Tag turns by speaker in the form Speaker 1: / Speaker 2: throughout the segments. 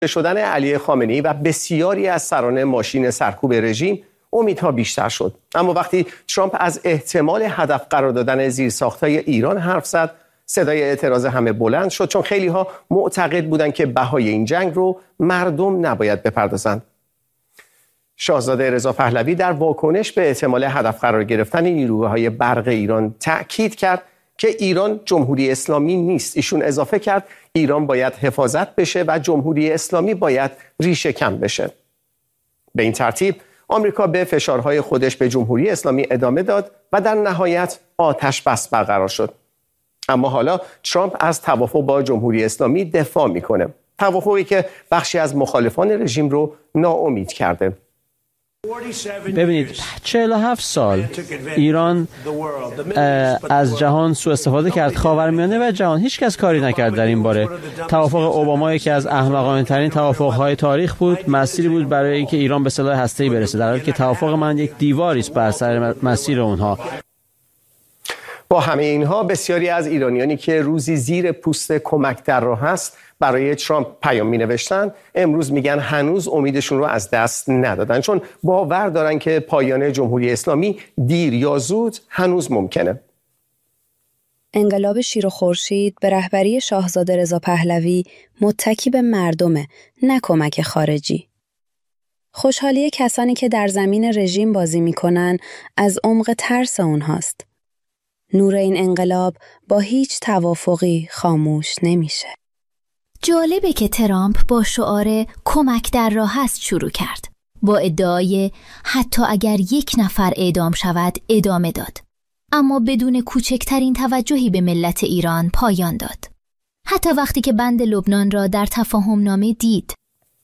Speaker 1: شدن علی خامنه‌ای و بسیاری از سران ماشین سرکوب رژیم امیدها بیشتر شد. اما وقتی ترامپ از احتمال هدف قرار دادن زیرساخت‌های ایران حرف زد، صدای اعتراض همه بلند شد، چون خیلی‌ها معتقد بودند که بهای این جنگ رو مردم نباید بپردازند. شاهزاده رضا پهلوی در واکنش به احتمال هدف قرار گرفتن نیروهای برق ایران تأکید کرد که ایران جمهوری اسلامی نیست. ایشون اضافه کرد ایران باید حفاظت بشه و جمهوری اسلامی باید ریشه کن بشه. به این ترتیب آمریکا به فشارهای خودش به جمهوری اسلامی ادامه داد و در نهایت آتش بس برقرار شد. اما حالا ترامپ از توافق با جمهوری اسلامی دفاع میکنه. توافقی که بخشی از مخالفان رژیم رو ناامید کرده.
Speaker 2: ببینید 47 سال ایران از جهان سوء استفاده کرد. خاورمیانه و جهان هیچ کس کاری نکرد در این باره. توافق اوباما که از احمقانه ترین توافق‌های تاریخ بود، مسیری بود برای اینکه ایران به سلاح هسته‌ای برسه، در حالی که توافق من یک دیواری است بر سر مسیر اونها.
Speaker 1: با همه اینها بسیاری از ایرانیانی که روزی زیر پوست کمک در راه است برای ترامپ پیام می‌نوشتن، امروز میگن هنوز امیدشون رو از دست ندادن، چون باور دارن که پایان جمهوری اسلامی دیر یا زود هنوز ممکنه.
Speaker 3: انقلاب شیر و خورشید به رهبری شاهزاده رضا پهلوی متکی به مردمه، نه کمک خارجی. خوشحالی کسانی که در زمین رژیم بازی میکنن از عمق ترس اونهاست. نور این انقلاب با هیچ توافقی خاموش نمیشه.
Speaker 4: جالبه که ترامپ با شعار کمک در راه است شروع کرد. با ادعای حتی اگر یک نفر اعدام شود ادامه داد. اما بدون کوچکترین توجهی به ملت ایران پایان داد. حتی وقتی که بند لبنان را در تفاهم نامه دید.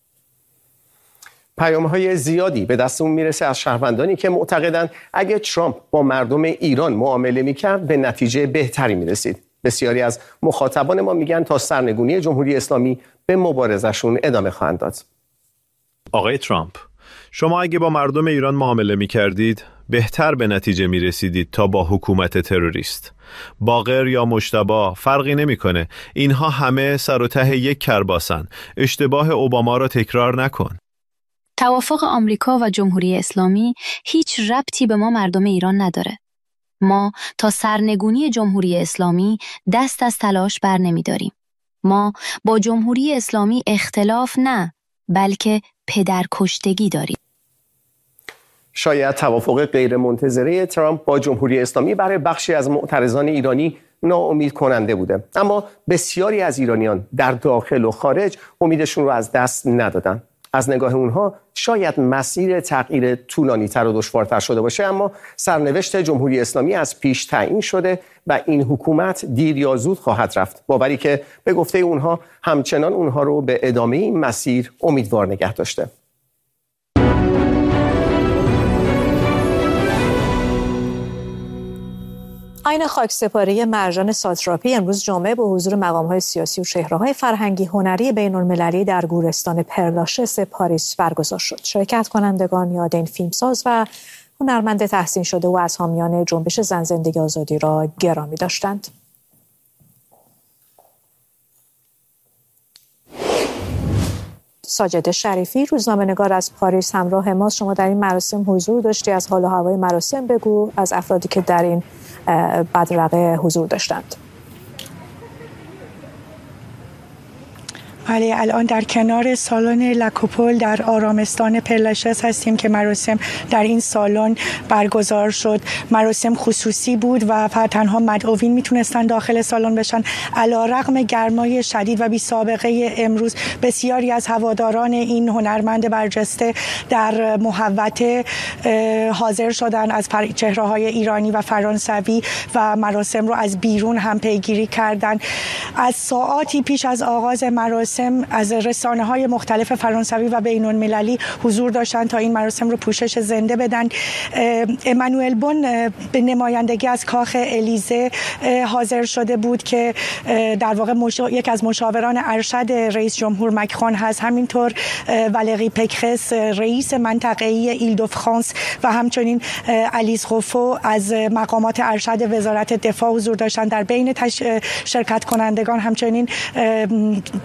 Speaker 1: پیام‌های زیادی به دستمون میرسه از شهروندانی که معتقدند اگه ترامپ با مردم ایران معامله میکرد به نتیجه بهتری میرسید. بسیاری از مخاطبان ما میگن تا سرنگونی جمهوری اسلامی به مبارزشون ادامه خواهند داد.
Speaker 5: آقای ترامپ، شما اگه با مردم ایران معامله میکردید بهتر به نتیجه میرسیدید تا با حکومت تروریست. باقر یا مجتبی فرقی نمیکنه. اینها همه سر و ته یک کرباسن. اشتباه اوباما را تکرار نکن.
Speaker 3: توافق آمریکا و جمهوری اسلامی هیچ ربطی به ما مردم ایران نداره. ما تا سرنگونی جمهوری اسلامی دست از تلاش بر نمی‌داریم. ما با جمهوری اسلامی اختلاف نه، بلکه پدرکشتگی داریم.
Speaker 1: شاید توافق غیرمنتظره ترامپ با جمهوری اسلامی برای بخشی از معترضان ایرانی ناامید کننده بوده، اما بسیاری از ایرانیان در داخل و خارج امیدشون رو از دست ندادن. از نگاه اونها شاید مسیر تغییر طولانی‌تر و دشوارتر شده باشه، اما سرنوشت جمهوری اسلامی از پیش تعیین شده و این حکومت دیر یا زود خواهد رفت. باوری که به گفته اونها همچنان اونها رو به ادامه این مسیر امیدوار نگه داشته.
Speaker 6: آیین خاکسپاری مرجان ساتراپی امروز جمعه به حضور مقام‌های سیاسی و چهره‌های فرهنگی هنری بین‌المللی در گورستان پرلاشس پاریس برگزار شد. شرکت کنندگان یاد این فیلمساز و هنرمند تحسین شده و از حامیان جنبش زن زندگی آزادی را گرامی داشتند. ساجد شریفی روزنامه‌نگار از پاریس همراه ماست. شما در این مراسم حضور داشتی، از حال و هوای مراسم بگو، از افرادی که در این بدرقه حضور داشتند.
Speaker 7: بله، الان در کنار سالن لاکوپول در آرامستان پرلاشس هستیم که مراسم در این سالن برگزار شد. مراسم خصوصی بود و فقط تنها مدعوین میتونستن داخل سالن بشن. علیرغم گرمای شدید و بی سابقه امروز، بسیاری از هواداران این هنرمند برجسته در محوطه حاضر شدن از چهره‌های ایرانی و فرانسوی و مراسم رو از بیرون هم پیگیری کردن. از ساعاتی پیش از آغاز مراسم از رسانه‌های مختلف فرانسوی و بین‌المللی حضور داشتن تا این مراسم رو پوشش زنده بدن. امانوئل بون به نمایندگی از کاخ الیزه حاضر شده بود که در واقع یک از مشاوران ارشد رئیس جمهور مکرون هست. همینطور والری پکرس رئیس منطقه‌ای ایل دو فرانس و همچنین الیز غوفو از مقامات ارشد وزارت دفاع حضور داشتن. در بین شرکت کنندگان همچنین چهره‌های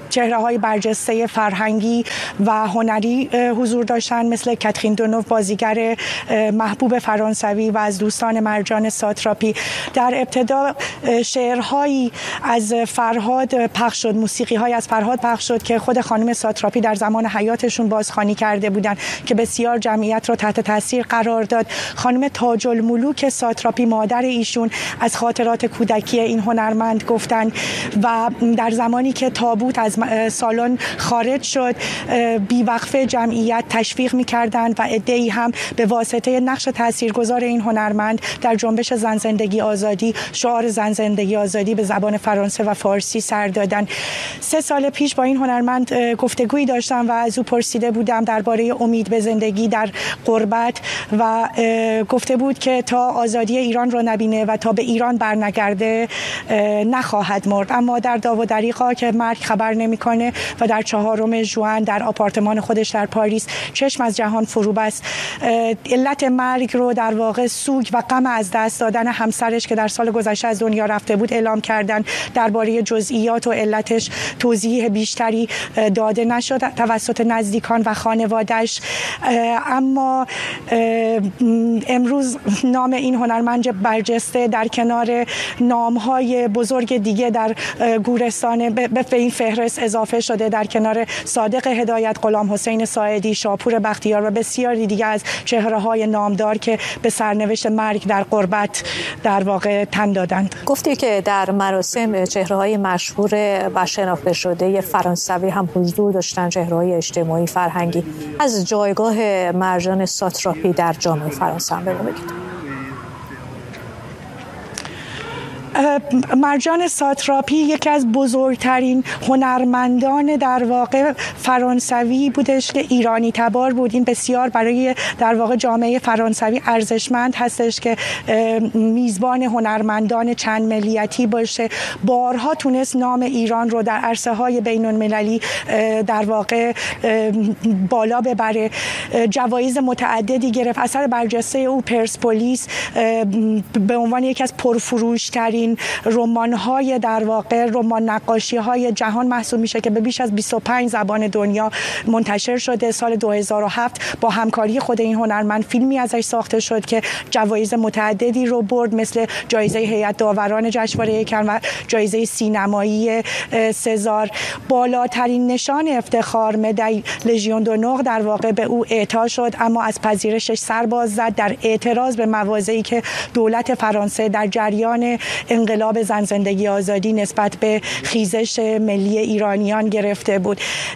Speaker 7: چهره‌های برجسته فرهنگی و هنری حضور داشتن، مثل کاترین دونوف بازیگر محبوب فرانسوی و از دوستان مرجان ساتراپی. در ابتدا شعرهایی از فرهاد پخش شد، موسیقی‌های از فرهاد پخش شد که خود خانم ساتراپی در زمان حیاتشون بازخوانی کرده بودند که بسیار جمعیت رو تحت تاثیر قرار داد. خانم تاج الملوک ساتراپی مادر ایشون از خاطرات کودکی این هنرمند گفتند و در زمانی که تابوت از سالن خارج شد بیوقفه جمعیت تشویق می‌کردند و عده‌ای هم به واسطه نقش تاثیرگذار این هنرمند در جنبش زن زندگی آزادی شعار زن زندگی آزادی به زبان فرانسه و فارسی سر دادن. 3 سال پیش با این هنرمند گفتگویی داشتم و از او پرسیده بودم درباره امید به زندگی در غربت و گفته بود که تا آزادی ایران رو نبینه و تا به ایران برنگرده نخواهد مرد. اما در داو و دریغا که مرگ خبر نمیکنه و در 4 ژوئن در آپارتمان خودش در پاریس چشم از جهان فرو بست. علت مرگ رو در واقع سوگ و غم از دست دادن همسرش که در سال گذشته از دنیا رفته بود اعلام کردن. درباره جزئیات و علتش توضیح بیشتری داده نشد توسط نزدیکان و خانواده‌اش. اما امروز نام این هنرمند برجسته در کنار نام‌های بزرگ دیگه در گورستان به این فهرست اضافه شده، در کنار صادق هدایت، غلام حسین ساعدی، شاپور بختیار و بسیاری دیگه از چهره‌های نامدار که به سرنوشت مرگ در غربت در واقع تن دادند.
Speaker 6: گفتی که در مراسم چهره‌های مشهور و شناخته شده فرانسوی هم حضور داشتن، چهره‌های اجتماعی فرهنگی. از جایگاه مرجان ساتراپی در جامعه فرانسه هم بگید.
Speaker 7: مرجان ساتراپی یکی از بزرگترین هنرمندان در واقع فرانسوی بودش که ایرانی تبار بود. این بسیار برای در واقع جامعه فرانسوی ارزشمند هستش که میزبان هنرمندان چند ملیتی باشه. بارها تونست نام ایران رو در عرصه‌های بین‌المللی در واقع بالا ببره. جوایز متعددی گرفت. اثر برجسته او پرسپولیس به عنوان یکی از پرفروش‌ترین رمان‌های در واقع رمان نقاشی‌های جهان محسوب میشه که به بیش از 25 زبان دنیا منتشر شده. سال 2007 با همکاری خود این هنرمند فیلمی ازش ساخته شد که جوایز متعددی رو برد، مثل جایزه هیئت داوران جشنواره کن و جایزه سینمایی سزار. بالاترین نشان افتخار مدال لژیون دونور در واقع به او اعطا شد، اما از پذیرشش سر باز زد در اعتراض به مواضعی که دولت فرانسه در جریان انقلاب زن زندگی آزادی نسبت به خیزش ملی ایرانیان گرفته بود.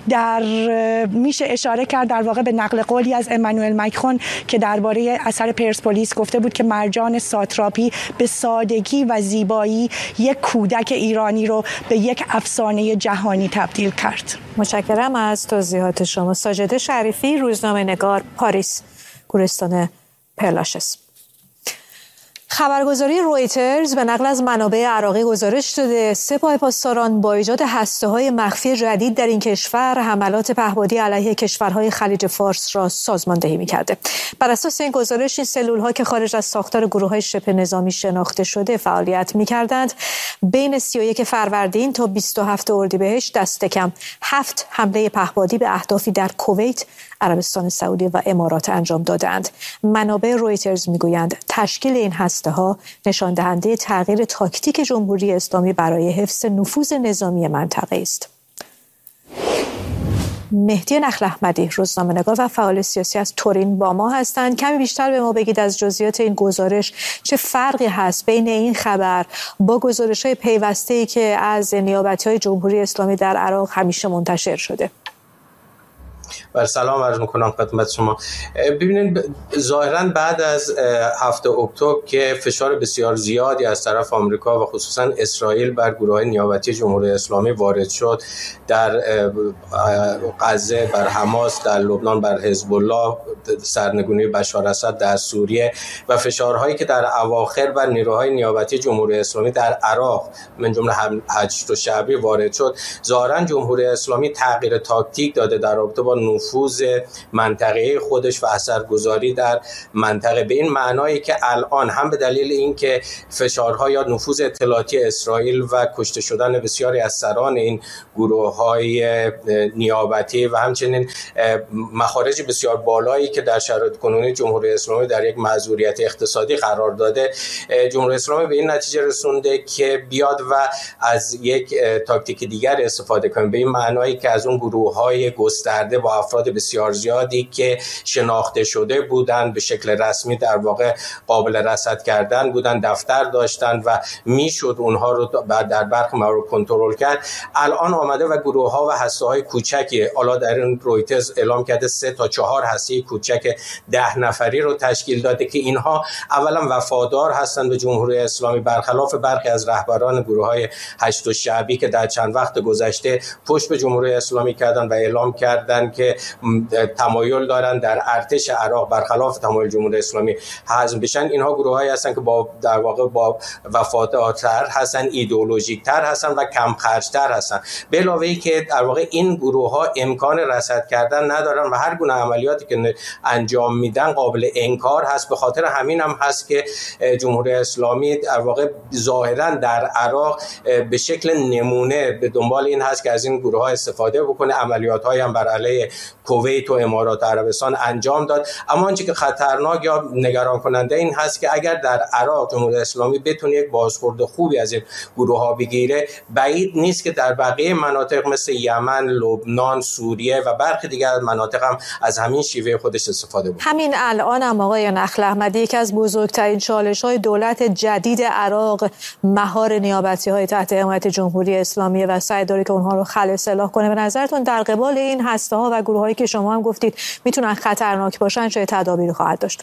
Speaker 7: میشه اشاره کرد در واقع به نقل قولی از امانوئل مکرون که درباره اثر پرسپولیس گفته بود که مرجان ساتراپی به سادگی و زیبایی یک کودک ایرانی رو به یک افسانه جهانی تبدیل کرد.
Speaker 6: متشکرم از توضیحات شما. ساجده شریفی، روزنامه‌نگار، پاریس، گورستان پرلاشس. خبرگزاری رویترز به نقل از منابع عراقی گزارش داده سپاه پاسداران با ایجاد هسته‌های مخفی جدید در این کشور حملات پهپادی علیه کشورهای خلیج فارس را سازماندهی می‌کرده. بر اساس این گزارش این سلول‌ها که خارج از ساختار گروه‌های شبه نظامی شناخته شده فعالیت می‌کردند. بین 31 فروردین تا 27 اردیبهشت دست کم 7 حمله پهپادی به اهدافی در کویت، عربستان سعودی و امارات انجام دادند. منابع رویترز میگویند تشکیل این هسته‌ها نشان دهنده تغییر تاکتیک جمهوری اسلامی برای حفظ نفوذ نظامی منطقه است. مهدی نخل احمدی، روزنامه‌نگار و فعال سیاسی از تورین با ما هستند. کمی بیشتر به ما بگید از جزئیات این گزارش، چه فرقی هست بین این خبر با گزارش‌های پیوسته‌ای که از نیابتی‌های جمهوری اسلامی در عراق همیشه منتشر شده؟
Speaker 8: سلام عرض میکنم خدمت شما. ببینید، ظاهرا بعد از 7 اکتبر که فشار بسیار زیادی از طرف آمریکا و خصوصا اسرائیل بر گروه‌های نیابتی جمهوری اسلامی وارد شد، در غزه بر حماس، در لبنان بر حزب الله، سرنگونی بشار اسد در سوریه و فشارهایی که در اواخر بر نیروهای نیابتی جمهوری اسلامی در عراق من جمله 8 شعبی وارد شد، ظاهرا جمهوری اسلامی تغییر تاکتیک داده در رابطه با نفوذ منطقه خودش و اثرگذاری در منطقه، به این معنایی که الان هم به دلیل اینکه فشارها یا نفوذ اطلاعاتی اسرائیل و کشته شدن بسیاری از سران این گروه‌های نیابتی و همچنین مخارج بسیار بالایی که در شرایط کنونی جمهوری اسلامی در یک معذوریت اقتصادی قرار داده، جمهوری اسلامی به این نتیجه رسونده که بیاد و از یک تاکتیک دیگر استفاده کنه، به این معنایی که از اون گروه‌های گسترده با افراد بسیار زیادی که شناخته شده بودند، به شکل رسمی در واقع قابل رصد کردن بودند، دفتر داشتند و میشد اونها رو در برخی موارد کنترل کرد، الان آمده و گروه‌ها و هسته‌های کوچکی، حالا در این رویترز اعلام کرده 3 تا 4 هسته کوچک 10 نفری رو تشکیل داده که اینها اولا وفادار هستند به جمهوری اسلامی، برخلاف برخی از رهبران گروه‌های هشت الشعبی که در چند وقت گذشته پشت به جمهوری اسلامی کردند و اعلام کردند که تمایل دارند در ارتش عراق برخلاف تمایل جمهوری اسلامی حزم بشن. اینها گروه‌هایی هستند که در واقع با وفادارتر هستند، ایدئولوژیک‌تر هستند و کم خرج‌تر هستند، به علاوه ای که در واقع این گروه‌ها امکان رصد کردن ندارن و هر گونه عملیاتی که انجام میدن قابل انکار هست. به خاطر همین هم هست که جمهوری اسلامی در واقع ظاهرا در عراق به شکل نمونه به دنبال این هست که از این گروه‌ها استفاده بکنه. عملیات‌هایی هم بر علیه کویت و امارات عربستان انجام داد. اما آنچه که خطرناک یا نگران کننده این هست که اگر در عراق جمهوری اسلامی بتونه یک بازخورد خوبی از این گروه‌ها بگیره، بعید نیست که در بقیه مناطق مثل یمن، لبنان، سوریه و برخی دیگر از مناطق هم از همین شیوه خودش استفاده بکنه.
Speaker 6: همین الان هم آقای نخل احمدی، یکی از بزرگترین چالش‌های دولت جدید عراق مهار نیابتی‌های تحت حمایت جمهوری اسلامی و سعی داره که اونها رو خلع اصلاح کنه. به نظرتون در قبال این هسته‌ها و گروه‌هایی که شما هم گفتید میتونن خطرناک باشن چه تدابیری خواهد داشت؟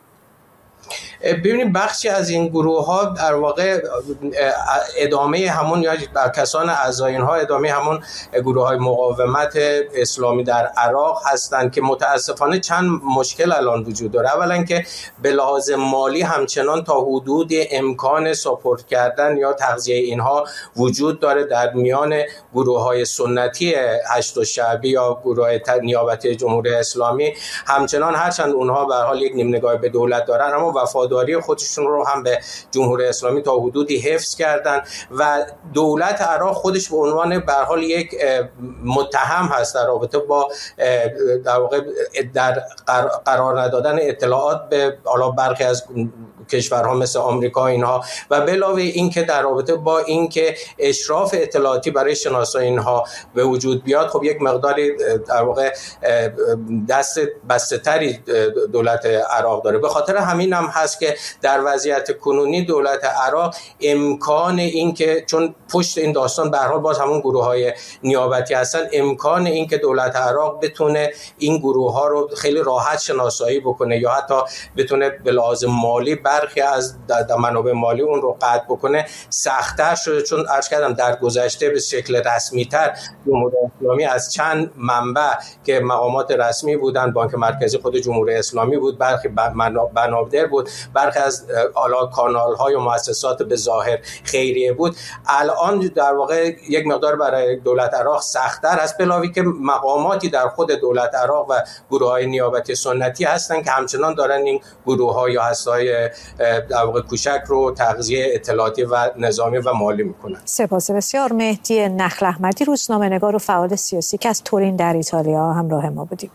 Speaker 8: ببینید بخشی از این گروه ها در واقع ادامه همون یا کسان اعضای اینها ادامه همون گروه های مقاومت اسلامی در عراق هستند که متاسفانه چند مشکل الان وجود داره. اولا که به لحاظ مالی همچنان تا حدود امکان ساپورت کردن یا تغذیه اینها وجود داره در میان گروه های سنتی هشت الشعبی یا گروه های نیابتی جمهوری اسلامی، همچنان هرچند اونها به حال یک نیم نگاه به دولت دارن اما وفاداری خودشون رو هم به جمهوری اسلامی تا حدودی حفظ کردن و دولت عراق خودش به عنوان به حال یک متهم هست در رابطه با در واقع در قرار ندادن اطلاعات به حالا برخی از کشورها مثل آمریکا اینها و به علاوه این که در رابطه با این که اشراف اطلاعاتی برای شناسایی اینها به وجود بیاد، خب یک مقداری در واقع دست بسته‌تری دولت عراق داره. به خاطر همین هم هست که در وضعیت کنونی دولت عراق امکان این که چون پشت این داستان به هر حال باز همون گروه‌های نیابتی هستن، امکان این که دولت عراق بتونه این گروه‌ها رو خیلی راحت شناسایی بکنه یا حتی بتونه به لحاظ مالی برخی از منابع مالی اون رو قطع بکنه سخت‌تر شده، چون عرض کردم در گذشته به شکل رسمی‌تر جمهوری اسلامی از چند منبع که مقامات رسمی بودن، بانک مرکزی خود جمهوری اسلامی بود، برخی بنابدر بود، برخی از کانال‌های و مؤسسات به ظاهر خیریه بود، الان در واقع یک مقدار برای دولت عراق سخت‌تر است، به علاوه که مقاماتی در خود دولت عراق و گروه‌های نیابتی سنتی هستن که همچنان دارن این گروه‌ها یا هسته‌های در واقع کوچک رو تغذیه اطلاعاتی و نظامی و مالی میکنن.
Speaker 6: سپاس بسیار. مهدی نخل احمدی، روزنامه‌نگار و فعال سیاسی که از تورین در ایتالیا همراه ما بودیم.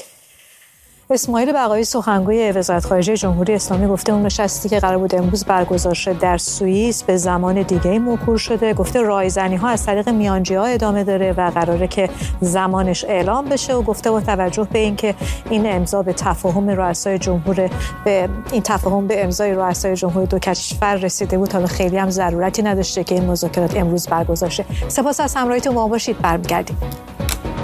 Speaker 6: اسماعیل بقایی، سخنگوی وزارت خارجه جمهوری اسلامی، گفته اون نشستی که قرار بود امروز برگزار شه در سوئیس به زمان دیگه‌ای موکول شده. گفته رایزنی‌ها از طریق میانجی‌ها ادامه داره و قراره که زمانش اعلام بشه و گفته با توجه به اینکه این امضا به تفاهم رؤسای جمهور به این تفاهم به امضای رؤسای جمهور دو کشور رسیده بود، حالا خیلی هم ضرورتی نداشته که این مذاکرات امروز برگزار شه. سپاس از همراهیتون، ما باشید، برمیگردیم.